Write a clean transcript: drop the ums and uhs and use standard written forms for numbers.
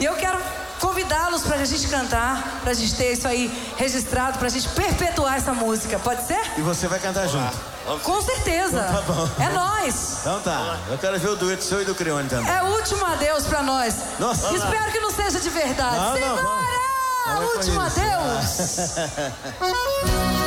E eu quero convidá-los pra gente cantar, pra gente ter isso aí registrado, pra gente perpetuar essa música. Pode ser? E você vai cantar junto? Com certeza. Então tá bom. É nós. Então tá. Eu quero ver o dueto seu e do Crione também. É o último adeus pra nós. Nossa. Espero que não seja de verdade. Não, Simbora! não, Último adeus.